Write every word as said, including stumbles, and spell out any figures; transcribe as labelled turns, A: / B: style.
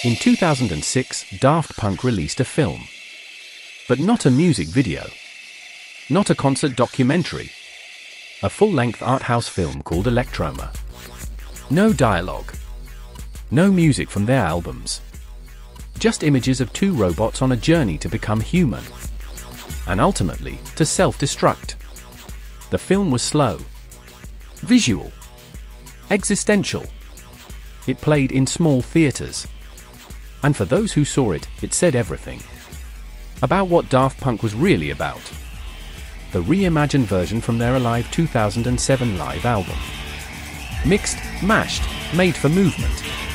A: In two thousand six, Daft Punk released a film. But not a music video. Not a concert documentary. A full-length art house film called Electroma. No dialogue. No music from their albums. Just images of two robots on a journey to become human. And ultimately, to self-destruct. The film was slow. Visual. Existential. It played in small theaters. And for those who saw it, it said everything. About what Daft Punk was really about. The reimagined version from their Alive two thousand seven live album. Mixed, mashed, made for movement.